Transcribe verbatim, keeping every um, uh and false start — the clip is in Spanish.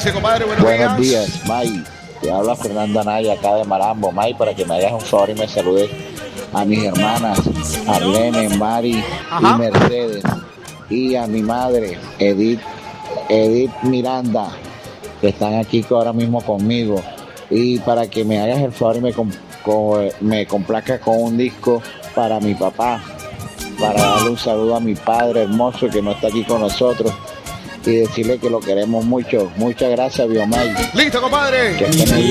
dice, compadre? Buenos, Buenos días. días, May. Te habla Fernando Anaya acá de Marambo. May, para que me hagas un favor y me saludes a mis hermanas, Arlene, Mari Ajá. y Mercedes. Y a mi madre, Edith, Edith Miranda, que están aquí ahora mismo conmigo. Y para que me hagas el favor y me, com- co- me complazca con un disco para mi papá, para darle un saludo a mi padre hermoso que no está aquí con nosotros y decirle que lo queremos mucho. Muchas gracias, Biomay. Listo, compadre. Que estén muy bien.